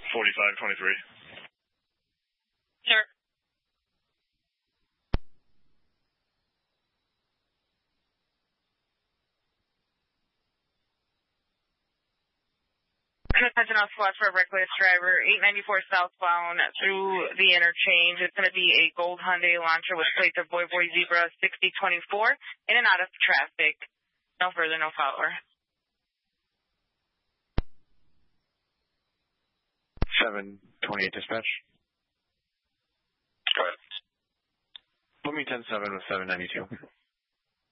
4523. Sir. Attention all squad for a reckless driver, 894 southbound through the interchange. It's going to be a gold Hyundai Elantra with plates of Boy Zebra 6024 in and out of traffic. No further, no follower. 728 dispatch. Go ahead. Put me 10-7 with 792.